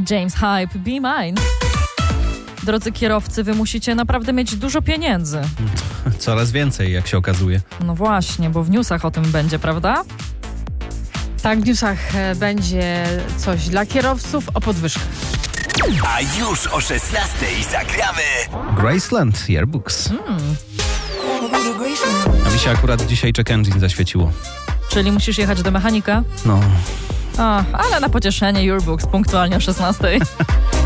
James Hype, Be Mine. Drodzy kierowcy, wy musicie naprawdę mieć dużo pieniędzy. Coraz więcej, jak się okazuje. No właśnie, bo w newsach o tym będzie, prawda? Tak, w newsach będzie coś dla kierowców o podwyżkach. A już o 16:00 zagramy Graceland Yearbooks. A mi się akurat dzisiaj check engine zaświeciło. Czyli musisz jechać do mechanika? No. Ale na pocieszenie Yearbooks punktualnie o 16:00.